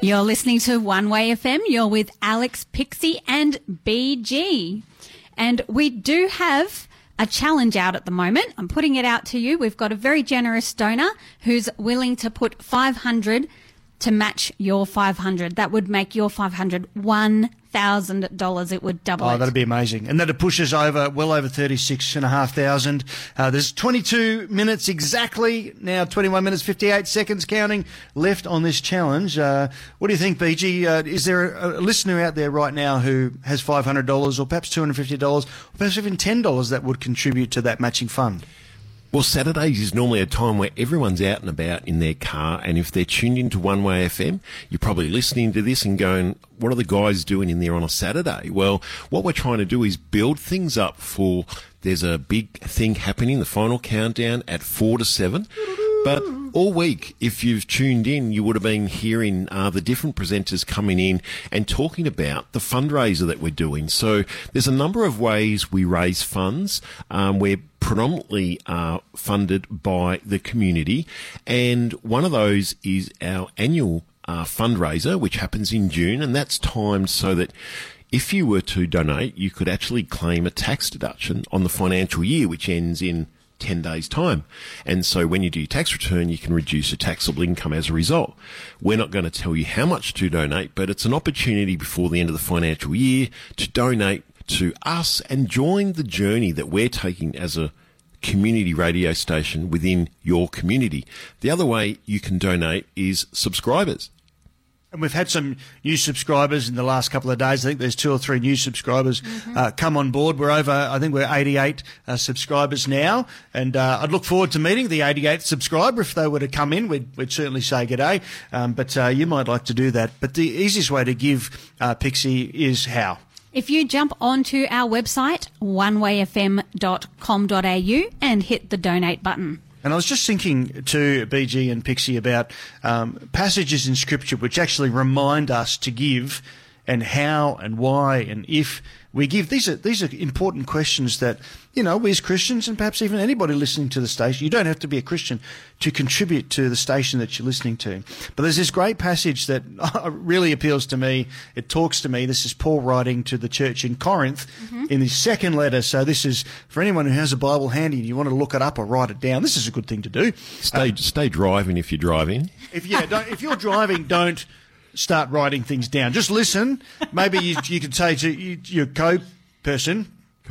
You're listening to One Way FM. You're with Alex, Pixie and BG. And we do have a challenge out at the moment. I'm putting it out to you. We've got a very generous donor who's willing to put $500 to match your $500. That would make your $500 $1,000. It would double it. Oh, that'd be amazing. And that'd push us well over 36,500. There's 22 minutes exactly, now 21 minutes, 58 seconds counting left on this challenge. What do you think, BG? Is there a listener out there right now who has $500 or perhaps $250 or perhaps even $10 that would contribute to that matching fund? Well, Saturdays is normally a time where everyone's out and about in their car, and if they're tuned into One Way FM, you're probably listening to this and going, what are the guys doing in there on a Saturday? Well, what we're trying to do is build things up for, there's a big thing happening, the final countdown at 4 to 7. But all week, if you've tuned in, you would have been hearing the different presenters coming in and talking about the fundraiser that we're doing. So there's a number of ways we raise funds. We're predominantly funded by the community, and one of those is our annual fundraiser, which happens in June, and that's timed so that if you were to donate, you could actually claim a tax deduction on the financial year, which ends in 10 days' time. And so when you do your tax return, you can reduce your taxable income as a result. We're not going to tell you how much to donate, but it's an opportunity before the end of the financial year to donate to us and join the journey that we're taking as a community radio station within your community. The other way you can donate is subscribers. And we've had some new subscribers in the last couple of days. I think there's 2 or 3 new subscribers come on board. We're 88 subscribers now. And I'd look forward to meeting the 88th subscriber. If they were to come in, we'd certainly say g'day. But you might like to do that. But the easiest way to give, Pixie, is how? If you jump onto our website, onewayfm.com.au, and hit the donate button. And I was just thinking to BG and Pixie about passages in Scripture which actually remind us to give, and how and why and if we give. These are important questions that, we as Christians, and perhaps even anybody listening to the station, you don't have to be a Christian to contribute to the station that you're listening to. But there's this great passage that really appeals to me. It talks to me. This is Paul writing to the church in Corinth in his second letter. So this is for anyone who has a Bible handy and you want to look it up or write it down. This is a good thing to do. Stay driving if you're driving. If you're driving, don't start writing things down. Just listen. Maybe you could say to your co-driver,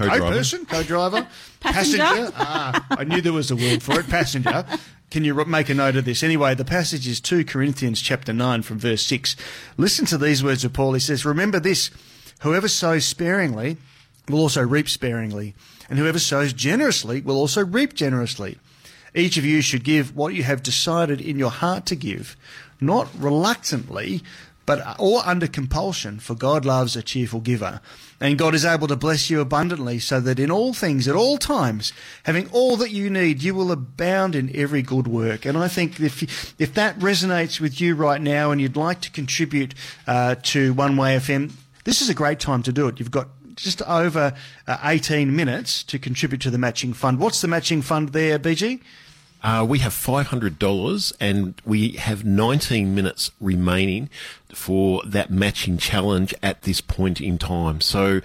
passenger. I knew there was a word for it, passenger. Can you make a note of this? Anyway, the passage is 2 Corinthians chapter 9 from verse 6. Listen to these words of Paul. He says, "Remember this, whoever sows sparingly will also reap sparingly, and whoever sows generously will also reap generously. Each of you should give what you have decided in your heart to give, not reluctantly, or under compulsion, for God loves a cheerful giver. And God is able to bless you abundantly, so that in all things, at all times, having all that you need, you will abound in every good work." And I think if that resonates with you right now and you'd like to contribute to One Way FM, this is a great time to do it. You've got just over 18 minutes to contribute to the matching fund. What's the matching fund there, BG? We have $500 and we have 19 minutes remaining for that matching challenge at this point in time. So,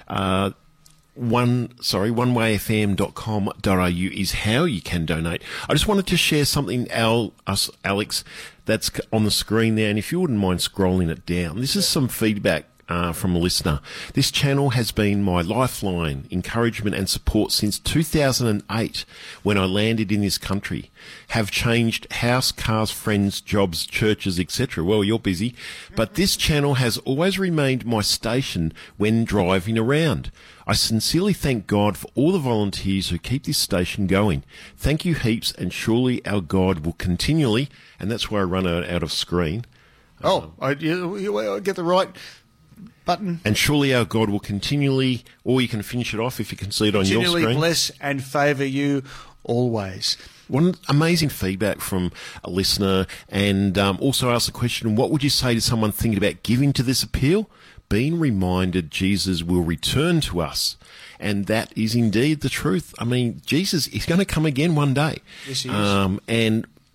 onewayfm.com.au is how you can donate. I just wanted to share something, Alex, that's on the screen there. And if you wouldn't mind scrolling it down, this is some feedback from a listener. "This channel has been my lifeline, encouragement and support since 2008 when I landed in this country. Have changed house, cars, friends, jobs, churches, etc." Well, you're busy. "But this channel has always remained my station when driving around. I sincerely thank God for all the volunteers who keep this station going. Thank you heaps, and surely our God will continually..." And that's where I run out of screen. I get the right button. "And surely our God will continually," or you can finish it off if you can see it on your screen. "Continually bless and favour you always." One amazing feedback from a listener, and also asked the question, what would you say to someone thinking about giving to this appeal? Being reminded Jesus will return to us. And that is indeed the truth. I mean, Jesus is going to come again one day. Yes, he is. And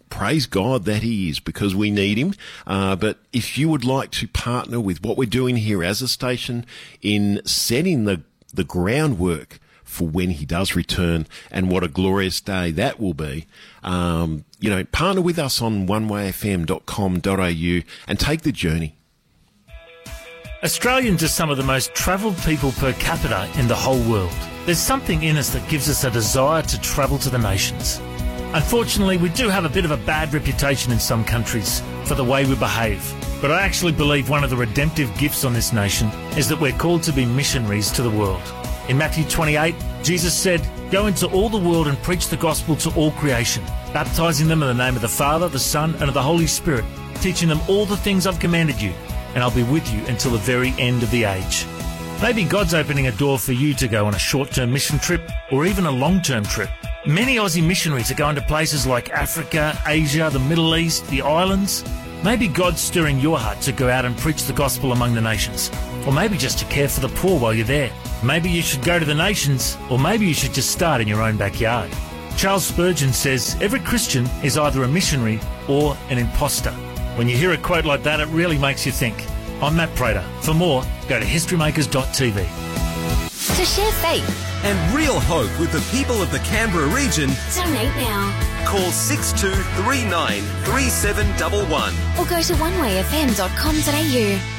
praise God that he is, because we need him. But if you would like to partner with what we're doing here as a station in setting the groundwork for when he does return, and what a glorious day that will be, partner with us on onewayfm.com.au and take the journey. Australians are some of the most travelled people per capita in the whole world. There's something in us that gives us a desire to travel to the nations. Unfortunately, we do have a bit of a bad reputation in some countries for the way we behave. But I actually believe one of the redemptive gifts on this nation is that we're called to be missionaries to the world. In Matthew 28, Jesus said, "Go into all the world and preach the gospel to all creation, baptising them in the name of the Father, the Son, and of the Holy Spirit, teaching them all the things I've commanded you, and I'll be with you until the very end of the age." Maybe God's opening a door for you to go on a short-term mission trip or even a long-term trip. Many Aussie missionaries are going to places like Africa, Asia, the Middle East, the islands. Maybe God's stirring your heart to go out and preach the gospel among the nations, or maybe just to care for the poor while you're there. Maybe you should go to the nations, or maybe you should just start in your own backyard. Charles Spurgeon says, every Christian is either a missionary or an imposter. When you hear a quote like that, it really makes you think. I'm Matt Prater. For more, go to historymakers.tv. To share faith and real hope with the people of the Canberra region, donate now. Call 6239 3711 or go to onewayfm.com.au.